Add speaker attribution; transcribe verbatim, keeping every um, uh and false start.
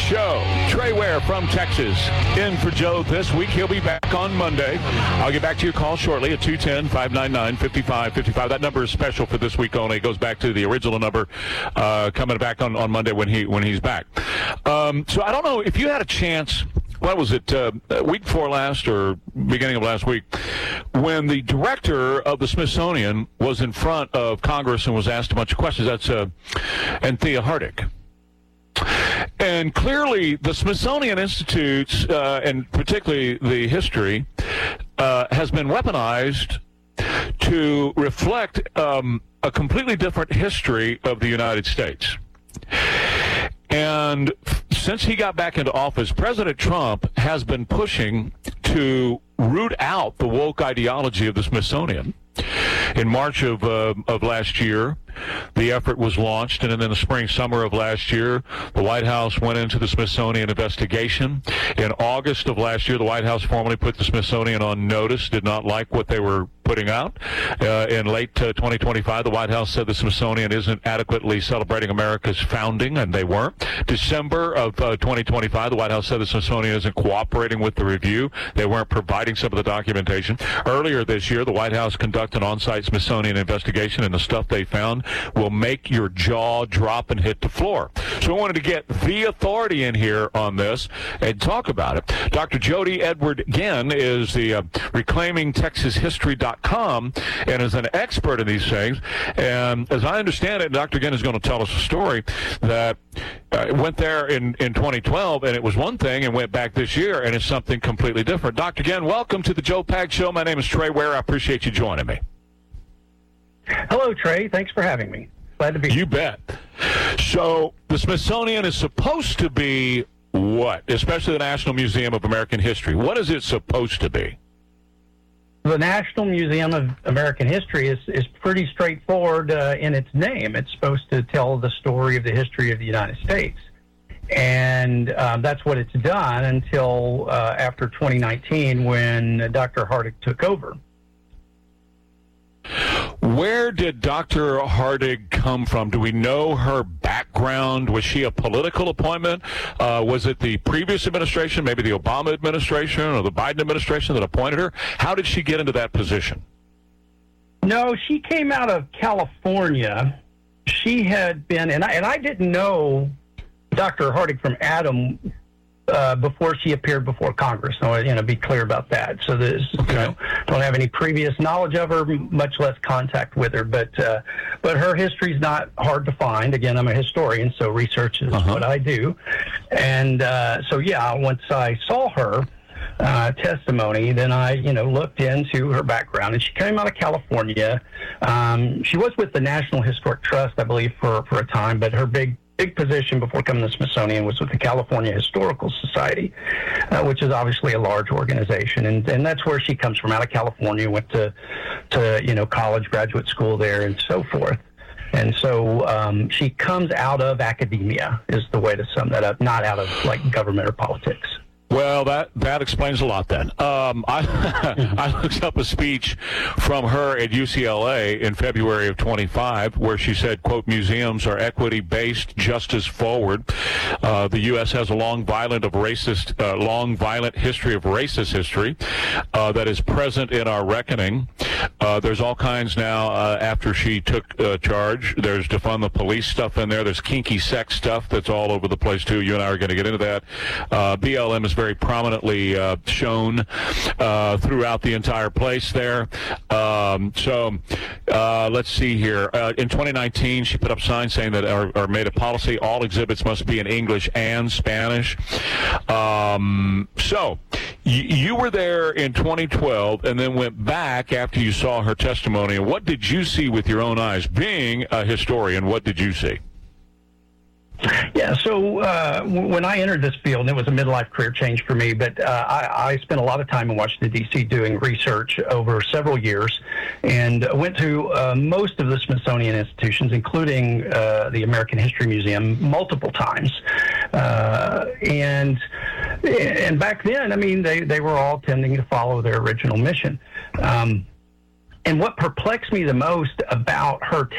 Speaker 1: Show. Trey Ware from Texas in for Joe this week. He'll be back on Monday. I'll get back to your call shortly at two one zero, five nine nine, five five five five. That number is special for this week only. It goes back to the original number uh, coming back on, on Monday when he when he's back. Um, so I don't know if you had a chance. What was it, uh, week before last or beginning of last week, when the director of the Smithsonian was in front of Congress and was asked a bunch of questions. That's uh, Anthea Hardig. And clearly the Smithsonian Institutes, uh, and particularly the history, uh, has been weaponized to reflect um, a completely different history of the United States. And since he got back into office, President Trump has been pushing to root out the woke ideology of the Smithsonian. In March of uh, of last year, the effort was launched, and then in the spring, summer of last year, the White House went into the Smithsonian investigation. In August of last year, the White House formally put the Smithsonian on notice, did not like what they were putting out. Uh, in late uh, twenty twenty-five, the White House said the Smithsonian isn't adequately celebrating America's founding, and they weren't. December of uh, twenty twenty-five, the White House said the Smithsonian isn't cooperating with the review. They weren't providing some of the documentation. Earlier this year, the White House conducted an on-site Smithsonian investigation, and the stuff they found will make your jaw drop and hit the floor. So I wanted to get the authority in here on this and talk about it. Doctor Jody Edward Ginn is the uh, reclaiming texas history dot com and is an expert in these things. And as I understand it, Doctor Ginn is going to tell us a story that uh, went there in, in twenty twelve, and it was one thing, and went back this year, and it's something completely different. Doctor Ginn, welcome to the Joe Pags Show. My name is Trey Ware. I appreciate you joining me.
Speaker 2: Hello, Trey. Thanks for having me. Glad to be here.
Speaker 1: You bet. So the Smithsonian is supposed to be what? Especially the National Museum of American History. What is it supposed to be?
Speaker 2: The National Museum of American History is, is pretty straightforward uh, in its name. It's supposed to tell the story of the history of the United States. And um, that's what it's done until uh, after twenty nineteen when Doctor Hardig took over.
Speaker 1: Where did Doctor Hardig come from? Do we know her background? Was she a political appointment? Uh, was it the previous administration, maybe the Obama administration or the Biden administration that appointed her? How did she get into that position?
Speaker 2: No, she came out of California. She had been, and I, and I didn't know Doctor Hardig from Adam Uh, before she appeared before Congress. So, you know, be clear about that. So, this,
Speaker 1: okay.
Speaker 2: you know, don't have any previous knowledge of her, much less contact with her. But, uh, but her history's not hard to find. Again, I'm a historian, so research is uh-huh. what I do. And uh, so, yeah, once I saw her uh, testimony, then I, you know, looked into her background. And she came out of California. Um, she was with the National Historic Trust, I believe, for for a time. But her big Big position before coming to the Smithsonian was with the California Historical Society, uh, which is obviously a large organization, and, and that's where she comes from, out of California. Went to, to you know, college, graduate school there, and so forth. And so um, she comes out of academia, is the way to sum that up, not out of like government or politics.
Speaker 1: Well, that, that explains a lot then. Um, I, I looked up a speech from her at U C L A in February of twenty-five where she said, quote, museums are equity-based, justice forward. Uh, the U S has a long, violent of racist, uh, long, violent history of racist history uh, that is present in our reckoning. Uh, there's all kinds now uh, after she took uh, charge. There's defund the police stuff in there. There's kinky sex stuff that's all over the place, too. You and I are going to get into that. Uh, B L M is very prominently uh, shown uh, throughout the entire place there. Um, so uh, let's see here. Uh, in twenty nineteen, she put up signs saying that, or, or made a policy, all exhibits must be in English and Spanish. Um, so y- you were there in twenty twelve and then went back after you saw her testimony. And what did you see with your own eyes? Being a historian, what did you see?
Speaker 2: Yeah, so uh, w- when I entered this field, and it was a midlife career change for me, but uh, I, I spent a lot of time in Washington, D C doing research over several years, and went to uh, most of the Smithsonian institutions, including uh, the American History Museum, multiple times. Uh, and and back then, I mean, they, they were all tending to follow their original mission. Um, and what perplexed me the most about her